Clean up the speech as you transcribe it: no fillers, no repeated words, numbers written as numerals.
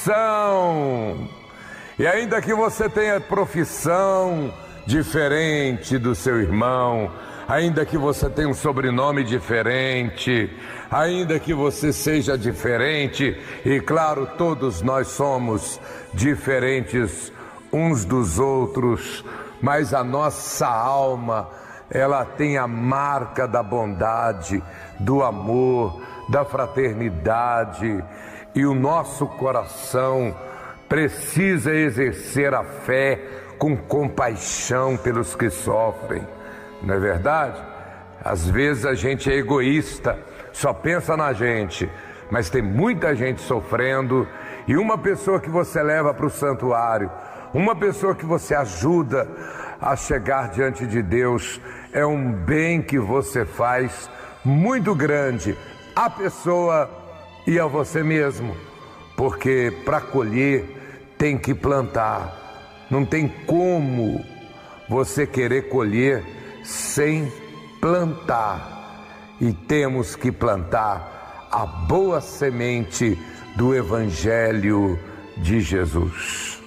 profissão. E ainda que você tenha profissão diferente do seu irmão, ainda que você tenha um sobrenome diferente, ainda que você seja diferente, e claro, todos nós somos diferentes uns dos outros, mas a nossa alma, ela tem a marca da bondade, do amor, da fraternidade, e o nosso coração precisa exercer a fé com compaixão pelos que sofrem, não é verdade? Às vezes a gente é egoísta, só pensa na gente, mas tem muita gente sofrendo, e uma pessoa que você leva para o santuário, uma pessoa que você ajuda a chegar diante de Deus, é um bem que você faz muito grande à pessoa e a você mesmo, porque para colher tem que plantar. Não tem como você querer colher sem plantar. E temos que plantar a boa semente do Evangelho de Jesus.